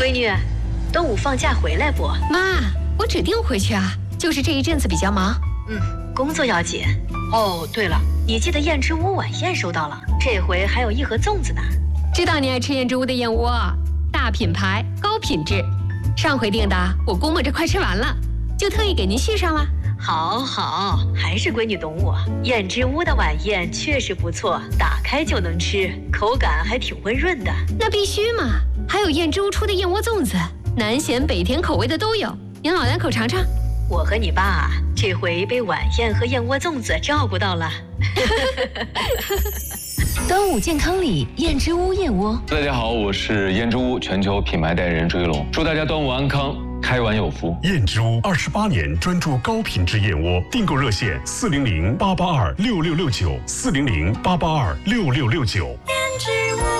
闺女，端午放假回来不？ 妈，我指定回去啊，就是这一阵子比较忙。 工作要紧。哦，对了，你记得燕之屋晚宴收到了，这回还有一盒粽子呢。 知道你爱吃燕之屋的燕窝，大品牌，高品质。上回订的，我估摸着快吃完了，就特意给您续上了。 好，还是闺女懂我。燕之屋的晚宴确实不错，打开就能吃，口感还挺温润的。 那必须嘛！还有燕之屋出的燕窝粽子，南咸北甜口味的都有，您老两口尝尝。 我和你爸这回被晚宴和燕窝粽子照顾到了。 端午健康礼，燕之屋燕窝。 大家好，我是燕之屋全球品牌代言人追龙，祝大家端午安康，开碗有福。 燕之屋28年专注高品质燕窝，订购热线400-882-6669，400-882-6669。 燕之屋。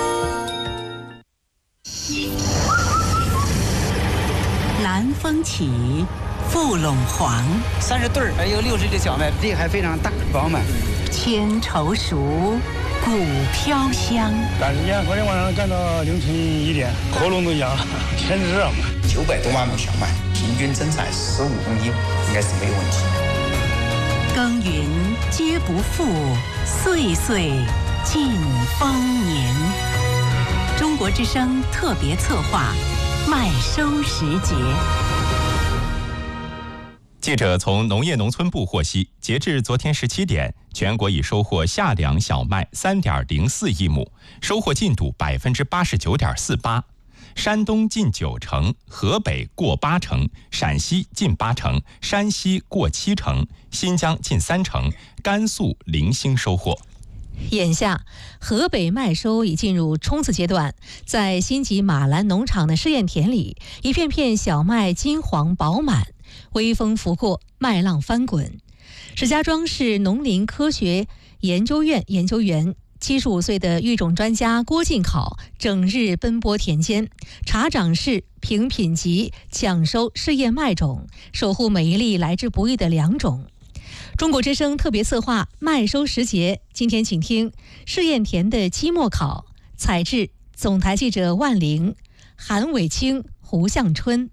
南风起，富陇黄 ，30对儿，有60的小麦，粒还非常大饱满。 千愁熟，谷飘香。 赶时间，昨天晚上干到凌晨1点，喉咙都哑了，天热嘛。 900多万亩小麦，平均增产15公斤，应该是没有问题。 耕耘皆不负，岁岁尽丰年。中国之声特别策划，麦收时节。 记者从农业农村部获悉，截至昨天17点，全国已收获夏粮小麦3.04亿亩，收获进度89.48%。山东近90%，河北过80%，陕西近80%，山西过70%，新疆近30%，甘肃零星收获。 眼下，河北麦收已进入冲刺阶段，在新集马兰农场的试验田里，一片片小麦金黄饱满，微风拂过，麦浪翻滚。石家庄市农林科学研究院研究员75岁的育种专家郭进考整日奔波田间，查长势、评品级，抢收试验麦种，守护每一粒来之不易的良种。中国之声特别策划麦收时节，今天请听试验田的期末考，采制总台记者万玲、韩伟清、胡向春。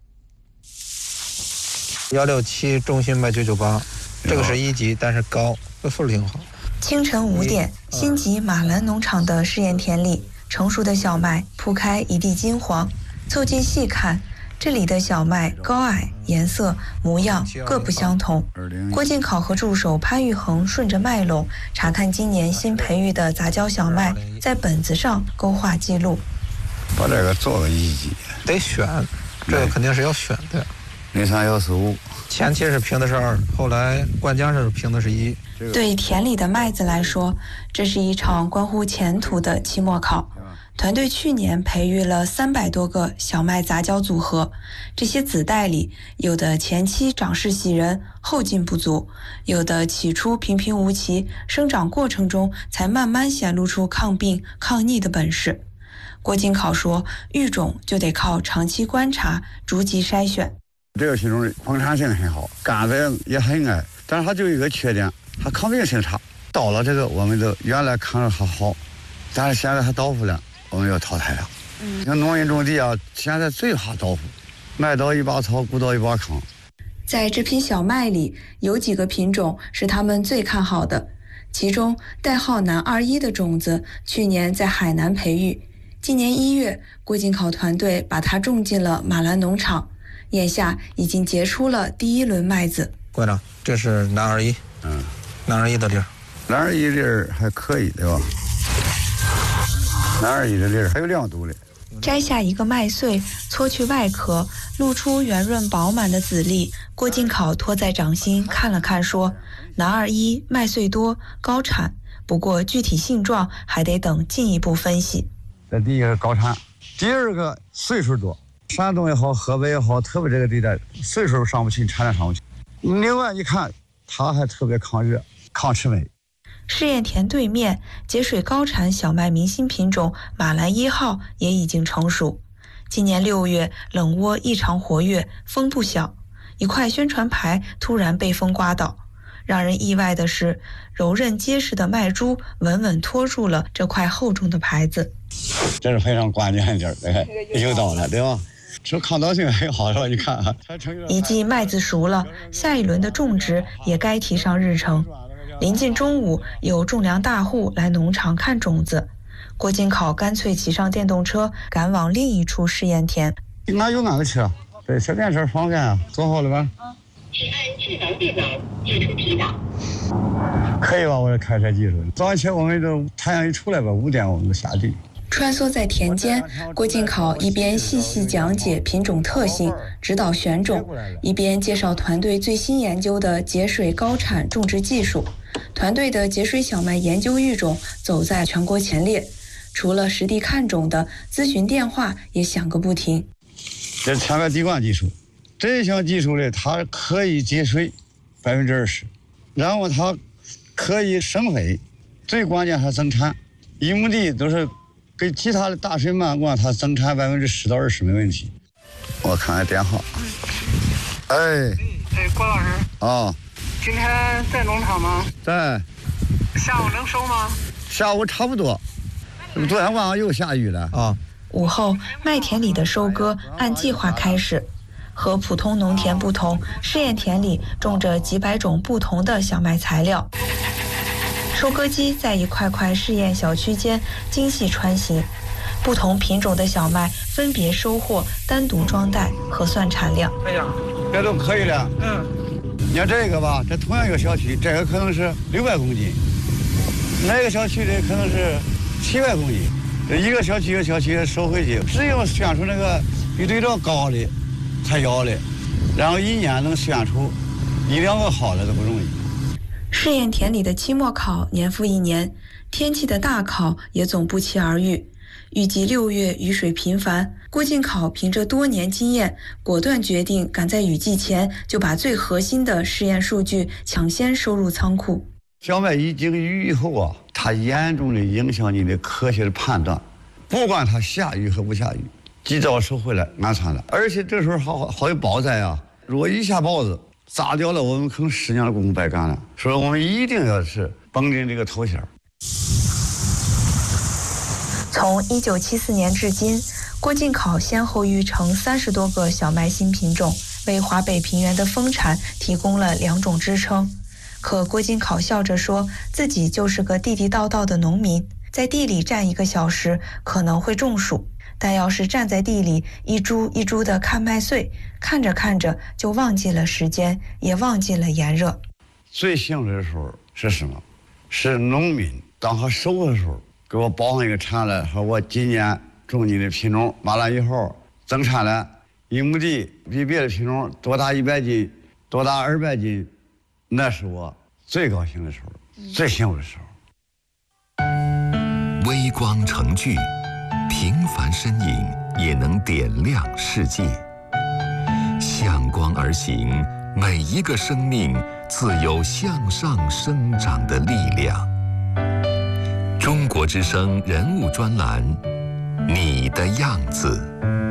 167中心麦998，这个是1级，但是高，这素质挺好。 清晨5点，新集马兰农场的试验田里，成熟的小麦铺开一地金黄。凑近细看，这里的小麦高矮、颜色、模样各不相同。郭进考和助手潘玉恒顺着麦垄查看今年新培育的杂交小麦，在本子上勾画记录。 把这个做个1级， 得选，这个肯定是要选的。 0315， 前期是评的是2，后来灌浆是评的是1。 对田里的麦子来说，这是一场关乎前途的期末考。团队去年培育了300多个小麦杂交组合，这些子代里，有的前期长势喜人，后劲不足；有的起初平平无奇，生长过程中才慢慢显露出抗病、抗逆的本事。郭进考说，育种就得靠长期观察，逐级筛选。 这个品种丰产性很好，杆子也很矮，但是它就有一个缺点，它抗病性差。到了这个，我们都原来看着还好，但是现在它倒伏了，我们要淘汰了。像农业种地啊，现在最怕倒伏，麦倒一把草，谷倒一把糠。 在这批小麦里，有几个品种是他们最看好的，其中代号南21的种子，去年在海南培育，今年1月，郭进考团队把它种进了马兰农场。眼下已经结出了第1轮麦子。 馆长，这是南21，南21的粒儿， 南21粒儿还可以，对吧？南21的粒儿还有亮度嘞。 摘下一个麦穗，搓去外壳，露出圆润饱满的籽粒。郭进考托在掌心看了看，说：“南21麦穗多，高产，不过具体性状还得等进一步分析。” 这第一个是高产，第二个岁数多。山东也好，河北也好，特别这个地带岁数上不去，产量上不去。另外一看，它还特别抗热、抗吃霉。 试验田对面，节水高产小麦明星品种马兰1号也已经成熟。今年6月，冷窝异常活跃，风不小，一块宣传牌突然被风刮倒。让人意外的是，柔韧结实的麦株稳稳托住了这块厚重的牌子。 这是非常关键的地儿，有到了，对吧？ 这抗倒性很好是吧？你看啊， 一季麦子熟了，下一轮的种植也该提上日程。临近中午，有种粮大户来农场看种子。郭金考干脆骑上电动车，赶往另一处试验田。 俺有俺的车，对，小电车方便啊。做好了吧？ 是按智能电脑寄出指导。 可以吧？我这开车技术。早上起我们就太阳一出来吧，5点我们就下地。 穿梭在田间，郭金考一边细细讲解品种特性，指导选种，一边介绍团队最新研究的节水高产种植技术。团队的节水小麦研究育种走在全国前列，除了实地看种的咨询电话也响个不停。 这前面滴灌技术，这项技术呢，它可以节水20%，然后它可以省肥，最关键还增产。1亩地都是跟其他的大水漫灌，它增产10%到20%没问题。我看看电话。哎， 郭老师啊， 今天在农场吗？ 在。 下午能收吗？ 下午差不多。昨天晚上又下雨了啊。 午后，麦田里的收割按计划开始。和普通农田不同，试验田里种着几百种不同的小麦材料。收割机在一块块试验小区间精细穿行，不同品种的小麦分别收获，单独装袋，核算产量。 哎呀，这都可以了。你看这个吧，这同样一个小区，这个可能是600公斤，那个小区的可能是700公斤。这一个小区一个小区收回去，只有选出那个比对照高的才要的，然后一年能选出1-2个好的都不容易。 试验田里的期末考年复一年，天气的大考也总不期而遇。预计6月雨水频繁，郭金考凭着多年经验，果断决定赶在雨季前就把最核心的试验数据抢先收入仓库。 小麦一经雨以后啊，它严重的影响你的科学的判断，不管它下雨和不下雨，及早收回来安全了。而且这时候好有雹灾啊，如果一下雹子砸掉了，我们可能10年的功夫白干了。所以我们一定要是绷紧这个头衔。 从1974年至今，郭金考先后育成30多个小麦新品种，为华北平原的丰产提供了2种支撑。可郭金考笑着说，自己就是个地地道道的农民，在地里站1个小时可能会中暑，但要是站在地里一株一株的看麦穗，看着看着就忘记了时间，也忘记了炎热。 最幸福的时候是什么？是农民当他收的时候，给我报上一个产来，说我今年种你的品种完了以后增产了1亩地，比别的品种多大100斤，多大200斤，那是我最高兴的时候，最幸福的时候。 微光成炬，平凡身影也能点亮世界。向光而行，每一个生命自有向上生长的力量。中国之声人物专栏，你的样子。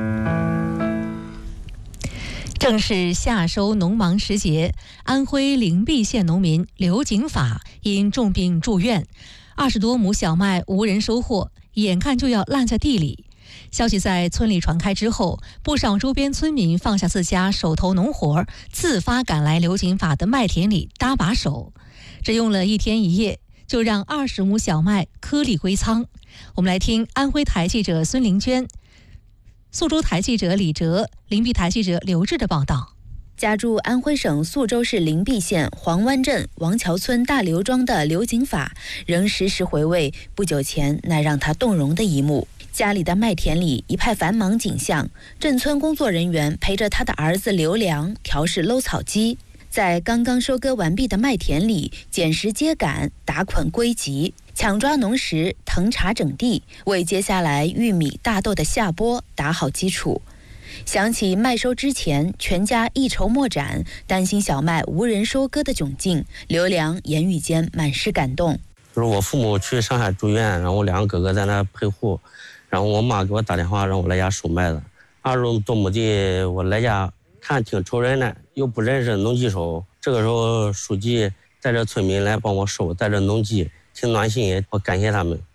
正是夏收农忙时节，安徽灵璧县农民刘景法因重病住院，20多亩小麦无人收获，眼看就要烂在地里。消息在村里传开之后，不少周边村民放下自家手头农活，自发赶来刘景法的麦田里搭把手。只用了1天1夜，就让20亩小麦颗粒归仓。我们来听安徽台记者孙玲娟、宿州台记者李哲、灵璧台记者刘志的报道。 家住安徽省宿州市灵璧县黄湾镇王桥村大刘庄的刘景法，仍时时回味不久前那让他动容的一幕。家里的麦田里一派繁忙景象，镇村工作人员陪着他的儿子刘良调试搂草机，在刚刚收割完毕的麦田里捡拾秸秆，打捆归集，抢抓农时，腾查整地，为接下来玉米大豆的下播打好基础。想起麦收之前全家一筹莫展，担心小麦无人收割的窘境，刘良言语间满是感动。 就是我父母去上海住院，然后我2个哥哥在那陪护，然后我妈给我打电话让我来家收麦子。20多亩地我来家看挺愁人的，又不认识农机手，这个时候书记带着村民来帮我收，带着农机，挺暖心，我感谢他们。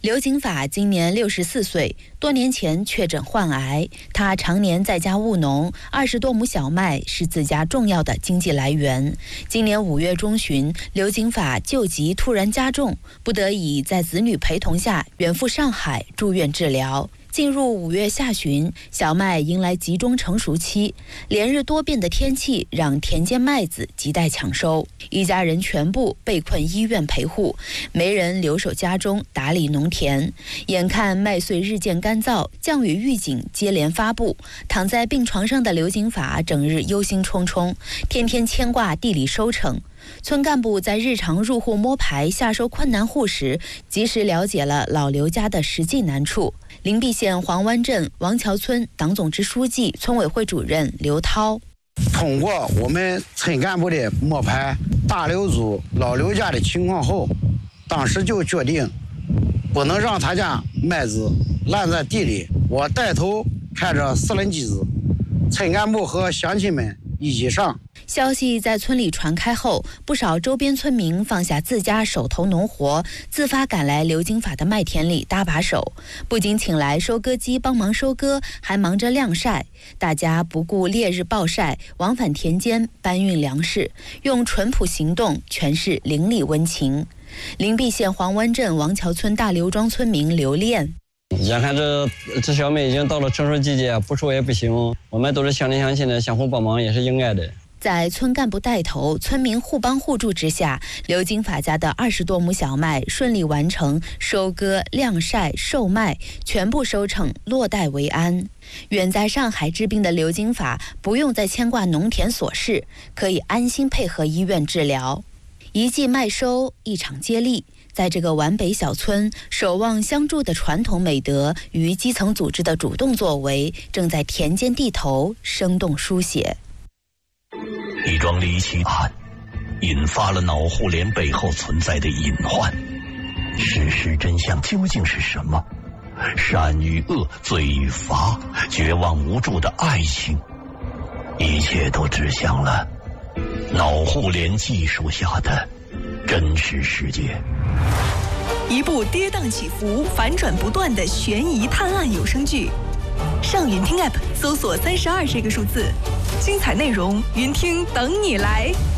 刘景法今年64岁，多年前确诊患癌。他常年在家务农，20多亩小麦是自家重要的经济来源。今年5月中旬，刘景法旧疾突然加重，不得已在子女陪同下远赴上海住院治疗。进入5月下旬，小麦迎来集中成熟期，连日多变的天气让田间麦子亟待抢收，一家人全部被困医院陪护，没人留守家中打理农田。眼看麦穗日渐干燥，降雨预警接连发布，躺在病床上的刘景法整日忧心忡忡，天天牵挂地里收成。村干部在日常入户摸排下收困难户时，及时了解了老刘家的实际难处。灵璧县黄湾镇王桥村党总支书记、村委会主任刘涛， 通过我们村干部的摸排大刘组老刘家的情况后，当时就决定不能让他家麦子烂在地里。我带头开着4轮机子，村干部和乡亲们一起上。 消息在村里传开后，不少周边村民放下自家手头农活，自发赶来刘景法的麦田里搭把手，不仅请来收割机帮忙收割，还忙着晾晒。大家不顾烈日暴晒，往返田间搬运粮食，用淳朴行动诠释邻里温情。灵璧县黄湾镇王桥村大刘庄村民刘炼， 眼看这小麦已经到了成熟季节，不收也不行，我们都是乡里乡亲的，相互帮忙也是应该的。 在村干部带头、村民互帮互助之下，刘景法家的20多亩小麦顺利完成收割、晾晒、售卖，全部收成落袋为安。远在上海治病的刘景法不用再牵挂农田琐事，可以安心配合医院治疗。一季麦收，一场接力。在这个皖北小村，守望相助的传统美德与基层组织的主动作为，正在田间地头生动书写。 一桩离奇案引发了脑互联背后存在的隐患，事实真相究竟是什么？善与恶，罪与罚，绝望无助的爱情，一切都指向了脑互联技术下的真实世界。 一部跌宕起伏、反转不断的悬疑探案有声剧，上云听 App 搜索32这个数字，精彩内容，云听等你来。